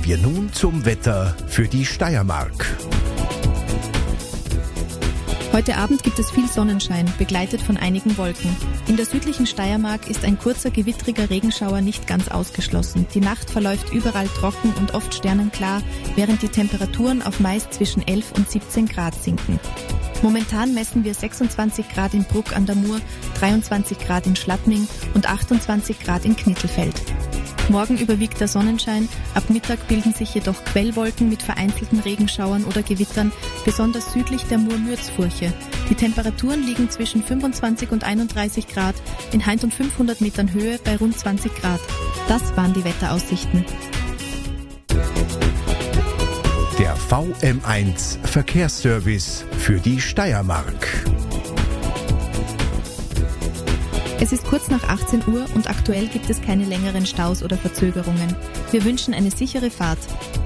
Kommen wir nun zum Wetter für die Steiermark. Heute Abend gibt es viel Sonnenschein, begleitet von einigen Wolken. In der südlichen Steiermark ist ein kurzer, gewittriger Regenschauer nicht ganz ausgeschlossen. Die Nacht verläuft überall trocken und oft sternenklar, während die Temperaturen auf meist zwischen 11 und 17 Grad sinken. Momentan messen wir 26 Grad in Bruck an der Mur, 23 Grad in Schladming und 28 Grad in Knittelfeld. Morgen überwiegt der Sonnenschein, ab Mittag bilden sich jedoch Quellwolken mit vereinzelten Regenschauern oder Gewittern, besonders südlich der Mur-Mürzfurche. Die Temperaturen liegen zwischen 25 und 31 Grad, in Haindt und 500 Metern Höhe bei rund 20 Grad. Das waren die Wetteraussichten. Der VM1 Verkehrsservice für die Steiermark. Es ist kurz nach 18 Uhr und aktuell gibt es keine längeren Staus oder Verzögerungen. Wir wünschen eine sichere Fahrt.